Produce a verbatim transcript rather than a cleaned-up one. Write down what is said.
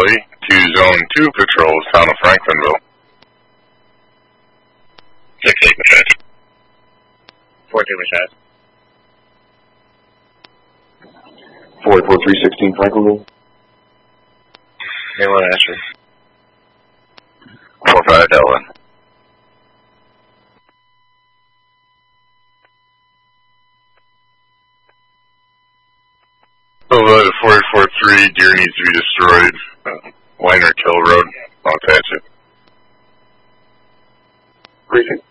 Charlie to Zone two patrols, town of Franklinville. six eight Machete. four two Machete. forty-four three sixteen Franklinville. Anyone Asher. four five Delaware. Over to forty-four three, deer needs to be destroyed. Uh, Weiner Kill Road, I'll attach it. Briefing.